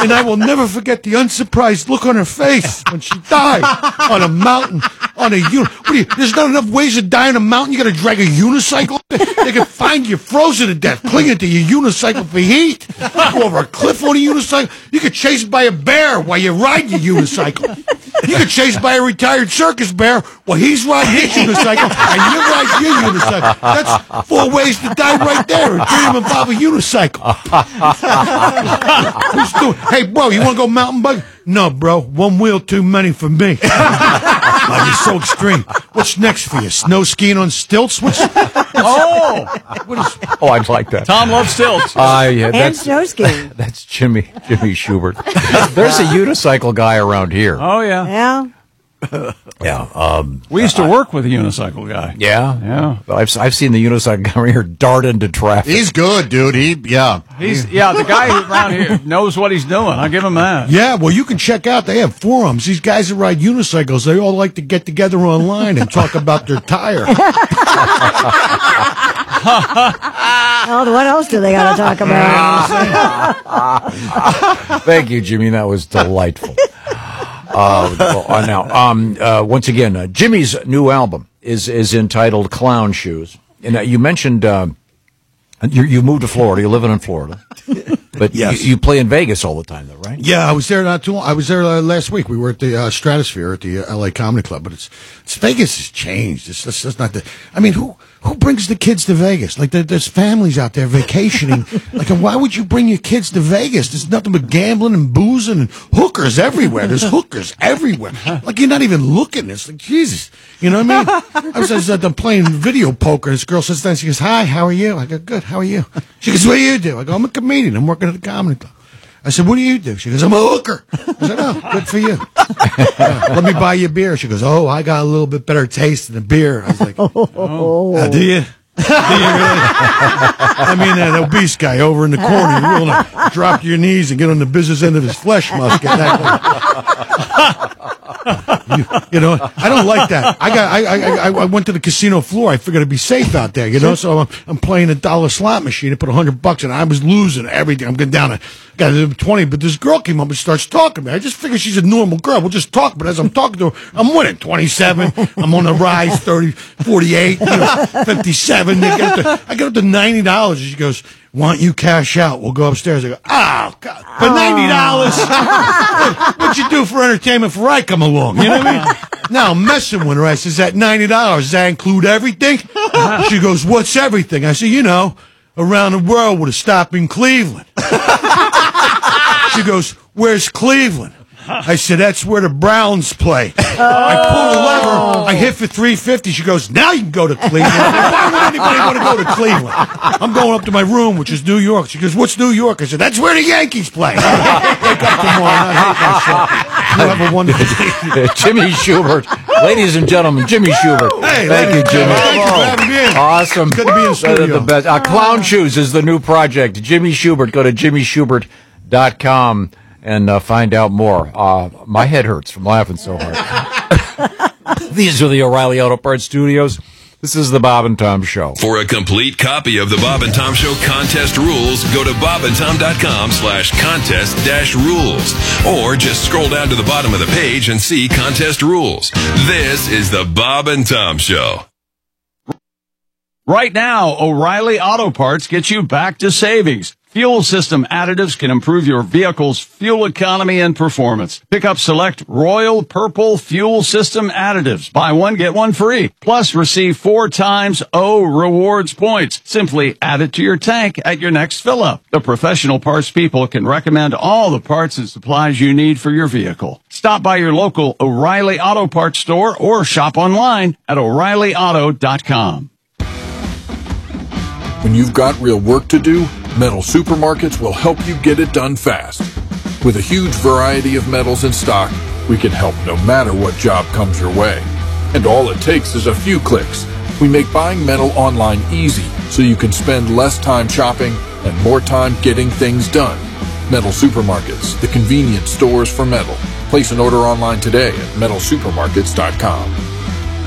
And I will never forget the unsurprised look on her face when she died on a mountain, on a there's not enough ways to die on a mountain. You got to drag a unicycle. They can find you frozen to death, clinging to your unicycle for heat. Go over a cliff on a unicycle. You get chased by a bear while you ride your unicycle. You get chased by a retired circus bear while he's riding his unicycle and you ride your unicycle. That's 4 ways to die right there, and 3 of them involve a unicycle. Hey, bro, you want to go mountain biking? No, bro, 1 wheel too many for me. You're so extreme. What's next for you? Snow skiing on stilts? Oh, I'd like that. Tom loves stilts. Yeah, and snow skiing. That's Jimmy Schubert. There's a unicycle guy around here. Oh, yeah. Yeah. Yeah. We used to work with a unicycle guy. Yeah. I've seen the unicycle guy around here dart into traffic. He's good, dude. He's the guy who around here knows what he's doing. I'll give him that. Yeah, well, you can check out. They have forums. These guys that ride unicycles, they all like to get together online and talk about their tire. Well, what else do they got to talk about? Thank you, Jimmy. That was delightful. Once again, Jimmy's new album is entitled Clown Shoes. And you mentioned you moved to Florida. You're living in Florida. But yes. you play in Vegas all the time, though, right? Yeah, I was there not too long. I was there last week. We were at the Stratosphere at the LA Comedy Club. But it's Vegas has changed. It's not the. I mean, who brings the kids to Vegas? Like there's families out there vacationing. Like, why would you bring your kids to Vegas? There's nothing but gambling and boozing and hookers everywhere. There's hookers everywhere. Like, you're not even looking. It's like, Jesus. You know what I mean? I was playing video poker. This girl sits down. She goes, "Hi, how are you?" I go, "Good. How are you?" She goes, "What do you do?" I go, "I'm a comedian. I'm working at the Comedy Club." I said, "What do you do?" She goes, "I'm a hooker." I said, "Oh, good for you. Let me buy you a beer." She goes, "Oh, I got a little bit better taste than a beer." I was like, "Oh, do you? Do you really?" I mean, that obese guy over in the corner, you willing to drop to your knees and get on the business end of his flesh musket. You know, I don't like that. I went to the casino floor. I figured it'd be safe out there, you know. So I'm playing a dollar slot machine. I put $100 in. I was losing everything. I'm getting down to got 20. But this girl came up and starts talking to me. I just figured she's a normal girl. We'll just talk. But as I'm talking to her, I'm winning 27. I'm on the rise 30, 48, 57. I get up to $90. And she goes, "Why don't you cash out? We'll go upstairs." I go, "Oh, God, for $90? What'd you do for entertainment before I come along?" You know what I mean? Now I'm messing with her. I says, "That $90, does that include everything?" She goes, "What's everything?" I said, "You know, around the world with a stop in Cleveland." She goes, "Where's Cleveland?" I said, "That's where the Browns play." I pulled a lever. I hit for $350. She goes, "Now you can go to Cleveland." Why would anybody want to go to Cleveland? I'm going up to my room, which is New York. She goes, "What's New York?" I said, "That's where the Yankees play." Wake up tomorrow. I hate myself. You have a wonderful day. Jimmy Schubert. Ladies and gentlemen, Jimmy Schubert. Hey, thank you, Jimmy. Thank you for having me in. Awesome. It's good to be in the studio. The best. Clown Shoes is the new project. Jimmy Schubert. Go to jimmyschubert.com and find out more. My head hurts from laughing so hard. These are the O'Reilly Auto Parts Studios. This is the Bob and Tom Show. For a complete copy of the Bob and Tom Show contest rules, go to bobandtom.com/contest-rules. Or just scroll down to the bottom of the page and see contest rules. This is the Bob and Tom Show. Right now, O'Reilly Auto Parts gets you back to savings. Fuel system additives can improve your vehicle's fuel economy and performance. Pick up select Royal Purple fuel system additives. Buy one, get one free. Plus, receive 4 times O rewards points. Simply add it to your tank at your next fill-up. The professional parts people can recommend all the parts and supplies you need for your vehicle. Stop by your local O'Reilly Auto Parts store or shop online at O'ReillyAuto.com. When you've got real work to do, Metal Supermarkets will help you get it done fast. With a huge variety of metals in stock, we can help no matter what job comes your way. And all it takes is a few clicks. We make buying metal online easy so you can spend less time shopping and more time getting things done. Metal Supermarkets, the convenient stores for metal. Place an order online today at metalsupermarkets.com.